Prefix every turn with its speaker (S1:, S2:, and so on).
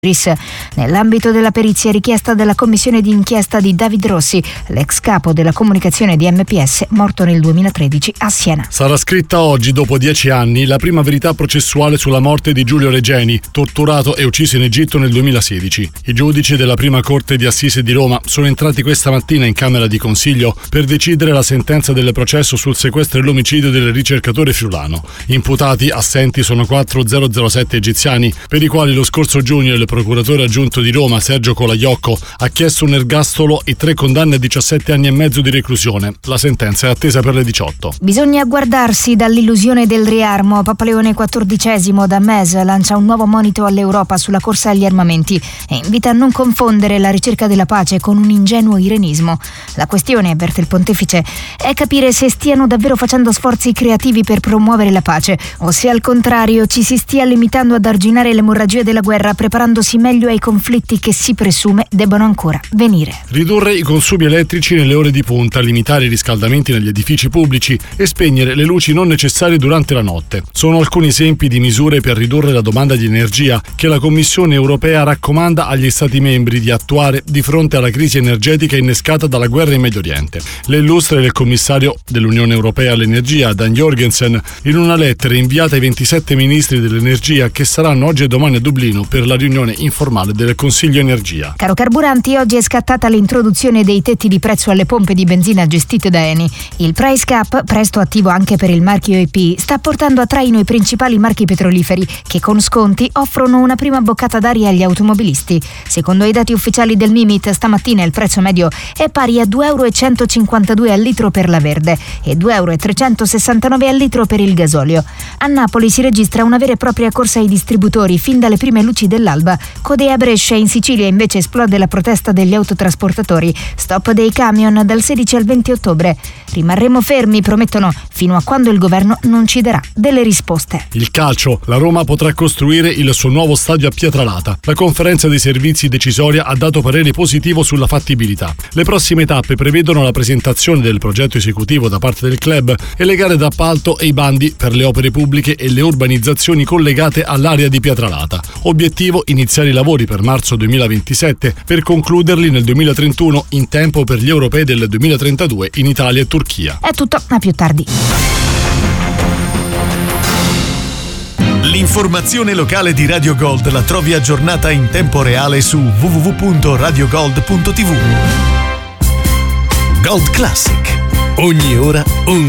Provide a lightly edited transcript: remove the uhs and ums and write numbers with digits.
S1: nell'ambito della perizia richiesta dalla commissione di inchiesta di David Rossi, l'ex capo della comunicazione di MPS, morto nel 2013 a Siena.
S2: Sarà scritta oggi, dopo 10 anni, la prima verità processuale sulla morte di Giulio Regeni, torturato e ucciso in Egitto nel 2016. I giudici della prima corte di Assise di Roma sono entrati questa mattina in Camera di Consiglio per decidere la sentenza del processo sul sequestro e l'omicidio del ricercatore friulano. Imputati assenti sono 4007 egiziani, per i quali lo scorso giugno il procuratore aggiunto di Roma, Sergio Colaiocco, ha chiesto un ergastolo e 3 condanne a 17 anni e mezzo di reclusione. La sentenza è attesa per le 18.
S1: Bisogna guardarsi dall'illusione del riarmo. Papa Leone XIV da MES lancia un nuovo monito all'Europa sulla corsa agli armamenti e invita a non confondere la ricerca della pace con un ingenuo irenismo. La questione, avverte il pontefice, è capire se stiano davvero facendo sforzi creativi per promuovere la pace o se al contrario ci si stia limitando ad arginare l'emorragia della guerra, preparandosi meglio ai conflitti che si presume debbano ancora venire.
S2: Ridurre i consumi elettrici nelle ore di punta, limitare i riscaldamenti negli edifici pubblici e spegnere le luci non necessarie durante la notte. Sono alcuni esempi di misure per ridurre la domanda di energia che la Commissione europea raccomanda agli Stati membri di attuare di fronte alla crisi energetica innescata dalla guerra in Medio Oriente. Le illustra il commissario dell'Unione Europea all'energia, Dan Jorgensen, in una lettera inviata ai 27 ministri dell'energia che saranno oggi e domani a Dublino per la riunione informale del Consiglio Energia.
S1: Caro carburanti, oggi è scattata l'introduzione dei tetti di prezzo alle pompe di benzina gestite da Eni. Il price cap, presto attivo anche per il marchio EP, sta portando a traino i principali marchi petroliferi che con sconti offrono una prima boccata d'aria agli automobilisti. Secondo i dati ufficiali del Mimit, stamattina il prezzo medio è pari a €2,152 al litro per la verde e €2,369 al litro per il gasolio. A Napoli si registra una vera e propria corsa ai distributori fin dalle prime luci dell'alba. Codea Brescia, in Sicilia invece esplode la protesta degli autotrasportatori. Stop dei camion dal 16 al 20 ottobre. Rimarremo fermi, promettono, fino a quando il governo non ci darà delle risposte.
S2: Il calcio. La Roma potrà costruire il suo nuovo stadio a Pietralata. La conferenza dei servizi decisoria ha dato parere positivo sulla fattibilità. Le prossime tappe prevedono la presentazione del progetto esecutivo da parte del club e le gare d'appalto e i bandi per le opere pubbliche e le urbanizzazioni collegate all'area di Pietralata. Obiettivo: iniziare i lavori per marzo 2027 per concluderli nel 2031 in tempo per gli europei del 2032 in Italia e Turchia.
S1: È tutto, a più tardi.
S3: L'informazione locale di Radio Gold la trovi aggiornata in tempo reale su www.radiogold.tv. Gold Classic. Ogni ora un